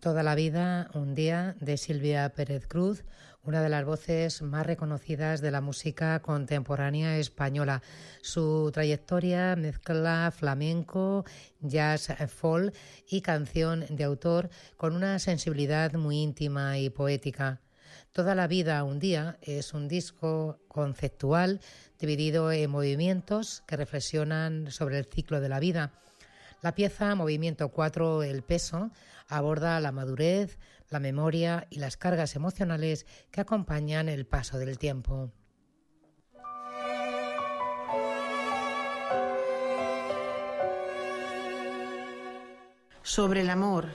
Toda la vida, un día, de Silvia Pérez Cruz, una de las voces más reconocidas de la música contemporánea española. Su trayectoria mezcla flamenco, jazz, folk y canción de autor con una sensibilidad muy íntima y poética. Toda la vida, un día es un disco conceptual dividido en movimientos que reflexionan sobre el ciclo de la vida. La pieza Movimiento 4, El peso, aborda la madurez, la memoria y las cargas emocionales que acompañan el paso del tiempo. Sobre el amor.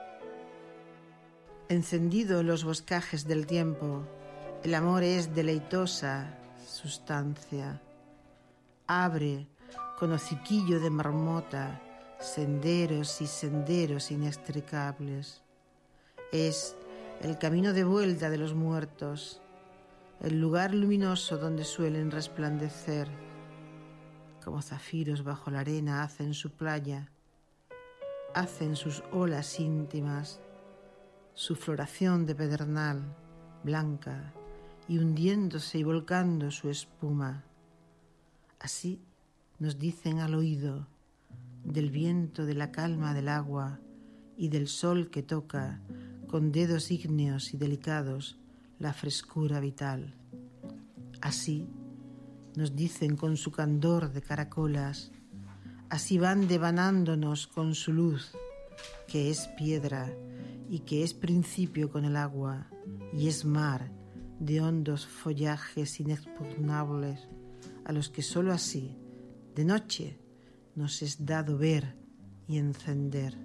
Encendido en los boscajes del tiempo, el amor es deleitosa sustancia. Abre con hociquillo de marmota senderos y senderos inextricables. Es el camino de vuelta de los muertos, el lugar luminoso donde suelen resplandecer, como zafiros bajo la arena hacen su playa, hacen sus olas íntimas, su floración de pedernal, blanca, y hundiéndose y volcando su espuma. Así nos dicen al oído, del viento, de la calma del agua y del sol que toca con dedos ígneos y delicados la frescura vital. Así nos dicen con su candor de caracolas, así van devanándonos con su luz, que es piedra y que es principio con el agua y es mar de hondos follajes inexpugnables a los que sólo así, de noche, nos es dado ver y encender.